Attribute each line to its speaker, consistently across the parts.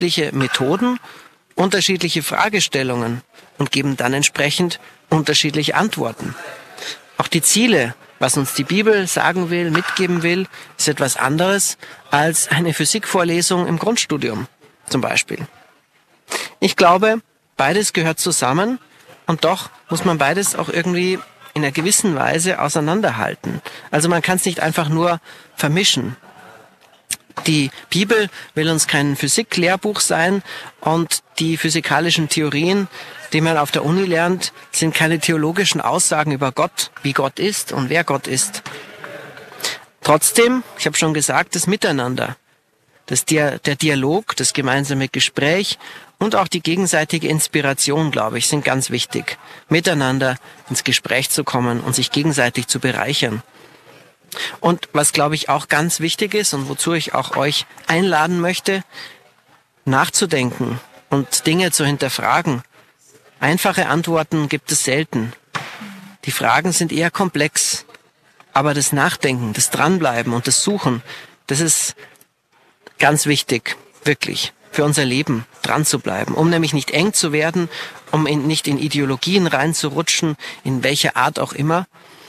Speaker 1: unterschiedliche Methoden, unterschiedliche Fragestellungen und geben dann entsprechend unterschiedliche Antworten. Auch die Ziele, was uns die Bibel sagen will, mitgeben will, ist etwas anderes als eine Physikvorlesung im Grundstudium zum Beispiel. Ich glaube, beides gehört zusammen und doch muss man beides auch irgendwie in einer gewissen Weise auseinanderhalten. Also man kann es nicht einfach nur vermischen. Die Bibel will uns kein Physiklehrbuch sein und die physikalischen Theorien, die man auf der Uni lernt, sind keine theologischen Aussagen über Gott, wie Gott ist und wer Gott ist. Trotzdem, ich habe schon gesagt, das Miteinander, der Dialog, das gemeinsame Gespräch und auch die gegenseitige Inspiration, glaube ich, sind ganz wichtig. Miteinander ins Gespräch zu kommen und sich gegenseitig zu bereichern. Und was, glaube ich, auch ganz wichtig ist und wozu ich auch euch einladen möchte, nachzudenken und Dinge zu hinterfragen. Einfache Antworten gibt es selten. Die Fragen sind eher komplex. Aber das Nachdenken, das Dranbleiben und das Suchen, das ist ganz wichtig, wirklich, für unser Leben dran zu bleiben, um nämlich nicht eng zu werden, um nicht in Ideologien reinzurutschen, in welcher Art auch immer.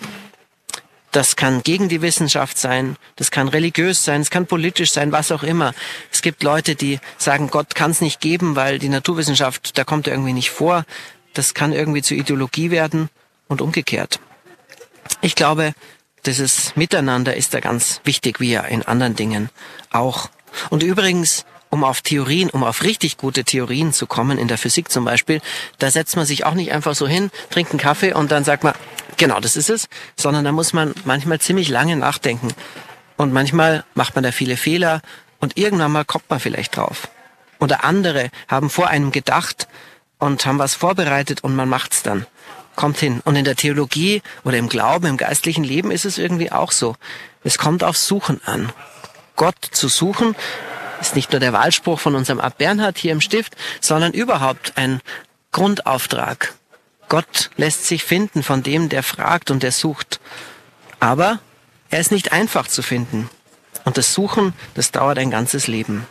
Speaker 1: Das kann gegen die Wissenschaft sein, das kann religiös sein, es kann politisch sein, was auch immer. Es gibt Leute, die sagen, Gott kann es nicht geben, weil die Naturwissenschaft, da kommt er irgendwie nicht vor. Das kann irgendwie zur Ideologie werden und umgekehrt. Ich glaube, dieses Miteinander ist da ganz wichtig, wie ja in anderen Dingen auch. Und übrigens, um auf richtig gute Theorien zu kommen, in der Physik zum Beispiel, da setzt man sich auch nicht einfach so hin, trinkt einen Kaffee und dann sagt man, genau, das ist es, sondern da muss man manchmal ziemlich lange nachdenken. Und manchmal macht man da viele Fehler und irgendwann mal kommt man vielleicht drauf. Oder andere haben vor einem gedacht und haben was vorbereitet und man macht's dann. Kommt hin. Und in der Theologie oder im Glauben, im geistlichen Leben ist es irgendwie auch so. Es kommt aufs Suchen an. Gott zu suchen ist nicht nur der Wahlspruch von unserem Abt Bernhard hier im Stift, sondern überhaupt ein Grundauftrag. Gott lässt sich finden von dem, der fragt und der sucht. Aber er ist nicht einfach zu finden. Und das Suchen, das dauert ein ganzes Leben.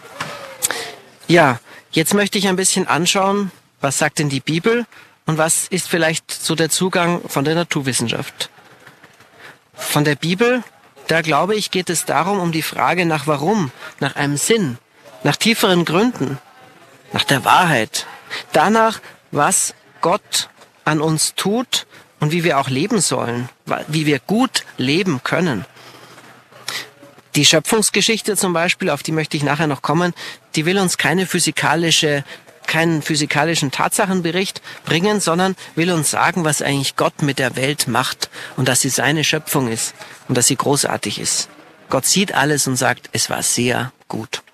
Speaker 1: Ja, jetzt möchte ich ein bisschen anschauen, was sagt denn die Bibel und was ist vielleicht so der Zugang von der Naturwissenschaft. Von der Bibel, da glaube ich, geht es darum, um die Frage nach Warum, nach einem Sinn, nach tieferen Gründen, nach der Wahrheit, danach, was Gott an uns tut und wie wir auch leben sollen, wie wir gut leben können. Die Schöpfungsgeschichte zum Beispiel, auf die möchte ich nachher noch kommen, die will uns keinen physikalischen Tatsachenbericht bringen, sondern will uns sagen, was eigentlich Gott mit der Welt macht und dass sie seine Schöpfung ist und dass sie großartig ist. Gott sieht alles und sagt, es war sehr gut.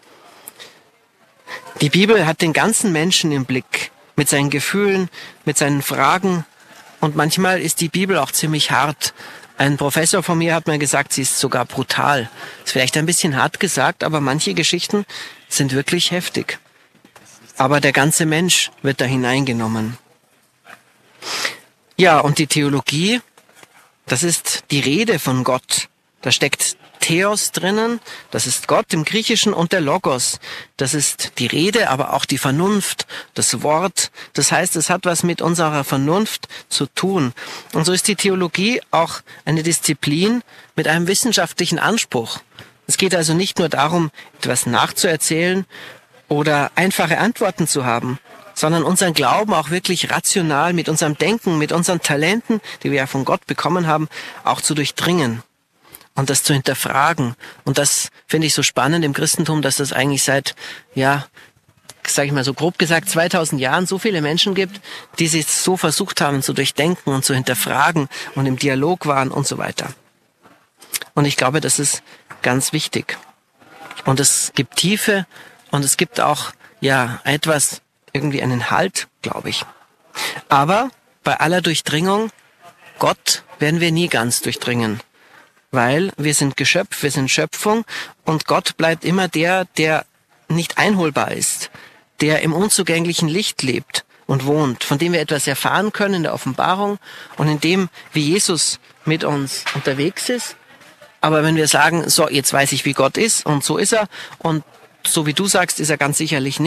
Speaker 1: Die Bibel hat den ganzen Menschen im Blick, mit seinen Gefühlen, mit seinen Fragen und manchmal ist die Bibel auch ziemlich hart. Ein Professor von mir hat mir gesagt, sie ist sogar brutal. Ist vielleicht ein bisschen hart gesagt, aber manche Geschichten sind wirklich heftig. Aber der ganze Mensch wird da hineingenommen. Ja, und die Theologie, das ist die Rede von Gott. Da steckt Theos drinnen, das ist Gott im Griechischen, und der Logos. Das ist die Rede, aber auch die Vernunft, das Wort. Das heißt, es hat was mit unserer Vernunft zu tun. Und so ist die Theologie auch eine Disziplin mit einem wissenschaftlichen Anspruch. Es geht also nicht nur darum, etwas nachzuerzählen oder einfache Antworten zu haben, sondern unseren Glauben auch wirklich rational mit unserem Denken, mit unseren Talenten, die wir ja von Gott bekommen haben, auch zu durchdringen. Und das zu hinterfragen. Und das finde ich so spannend im Christentum, dass es eigentlich seit, sage ich mal so grob gesagt, 2000 Jahren so viele Menschen gibt, die sich so versucht haben zu durchdenken und zu hinterfragen und im Dialog waren und so weiter. Und ich glaube, das ist ganz wichtig. Und es gibt Tiefe und es gibt auch, etwas, irgendwie einen Halt, glaube ich. Aber bei aller Durchdringung, Gott werden wir nie ganz durchdringen. Weil wir sind Geschöpf, wir sind Schöpfung und Gott bleibt immer der nicht einholbar ist, der im unzugänglichen Licht lebt und wohnt, von dem wir etwas erfahren können in der Offenbarung und in dem, wie Jesus mit uns unterwegs ist. Aber wenn wir sagen, so, jetzt weiß ich, wie Gott ist und so ist er und so wie du sagst, ist er ganz sicherlich